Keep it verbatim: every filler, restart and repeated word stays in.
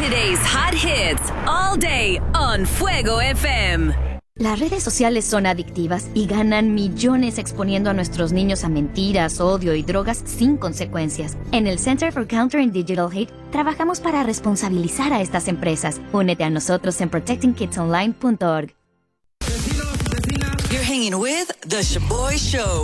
Today's hot hits all day on Fuego F M. Las redes sociales son adictivas y ganan millones exponiendo a nuestros niños a mentiras, odio y drogas sin consecuencias. En el Center for Countering Digital Hate trabajamos para responsabilizar a estas empresas. Únete a nosotros en protecting kids online punto org. You're hanging with The Shaboy Show.